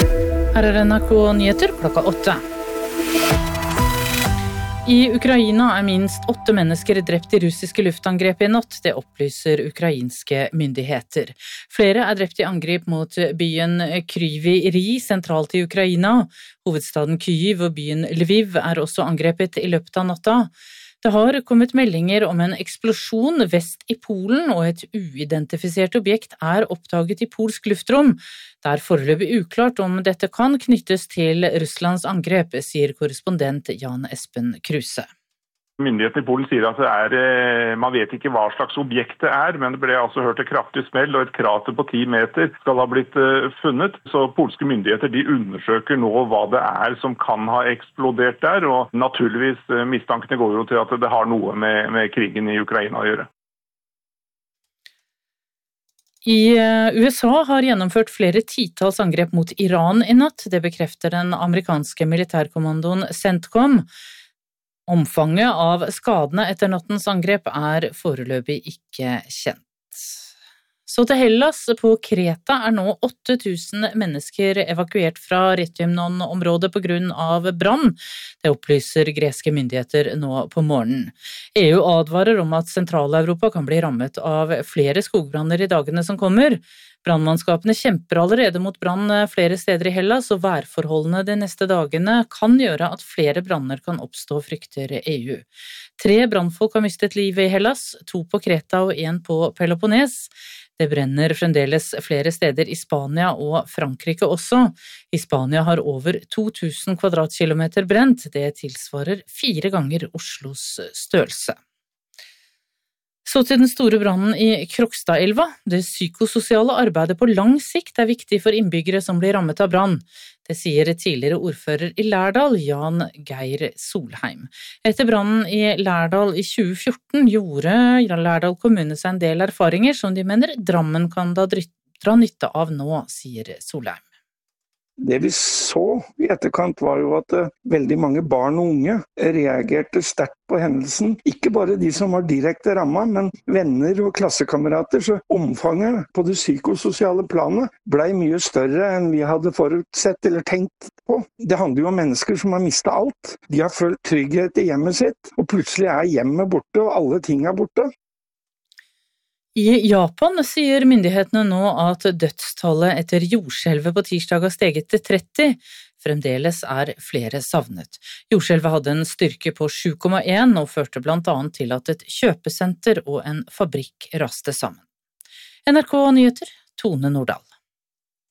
Her NRK Nyheter klokka 8. I Ukraina minst 8 mennesker drept i russiske luftangrep i natt, det opplyser ukrainske myndigheter. Flere drept i angrep mot byen Kryvyi Rih, sentralt i Ukraina. Hovedstaden Kyiv og byen Lviv også angrepet i løpet av natta. Det har kommet meldinger om en eksplosjon vest i Polen, og et uidentifisert objekt oppdaget i polsk luftrom. Det foreløpig uklart om dette kan knyttes til Russlands angrep, sier korrespondent Jan Espen Kruse. Myndighetene i Polen sier at man vet ikke hva slags objekt det men det ble altså hørt et kraftig smell, og et krater på 10 meter skal ha blitt funnet. Så polske myndigheter de undersøker nå hva det som kan ha eksplodert der, og naturligvis mistankene går jo til at det har noe med krigen i Ukraina å gjøre. I USA har gjennomført flere titalls angrep mot Iran i natt. Det bekrefter den amerikanske militærkommandoen CENTCOM. Omfanget av skadene etter nattens angrep foreløpig ikke kjent. Så til Hellas. På Kreta nå 8000 mennesker evakuert fra Rethymnon-området på grunn av brann. Det opplyser greske myndigheter nå på morgenen. EU advarer om at Sentral-Europa kan bli rammet av flere skogbranner i dagene som kommer. Brannmannskapene kjemper allerede mot brann flere steder i Hellas, og værforholdene de neste dagene kan gjøre at flere branner kan oppstå, frykter EU. 3 brannfolk har mistet livet i Hellas, 2 på Kreta og 1 på Peloponnes. Det brenner fremdeles flere steder i Spania og Frankrike også. I Spania har over 2000 kvadratkilometer brent. Det tilsvarer 4 ganger Oslos størrelse. Så til den store brannen i Krokstadelva. Det psykososiale arbeidet på lang sikt viktig for innbyggere som blir rammet av brann. Det sier tidligere ordfører i Lærdal, Jan Geir Solheim. Etter brannen i Lærdal i 2014 gjorde Lærdal kommune seg en del erfaringer som de mener Drammen kan dra nytte av nå, sier Solheim. Det vi så i etterkant var jo at veldig mange barn og unge reagerte sterkt på hendelsen. Ikke bare de som var direkte rammet, men venner og klassekamerater. Så omfanget på det psykososiale planet ble mye større enn vi hadde forutsett eller tenkt på. Det handler jo om mennesker som har mistet alt. De har følt trygghet i hjemmet sitt, og plutselig hjemmet borte, og alle ting borte. I Japan sier myndighetene nå at dødstallet etter jordskjelvet på tirsdag har steget til 30. Fremdeles flere savnet. Jordskjelvet hadde en styrke på 7,1 og førte blant annet til at et kjøpesenter og en fabrikk raste sammen. NRK Nyheter, Tone Nordahl.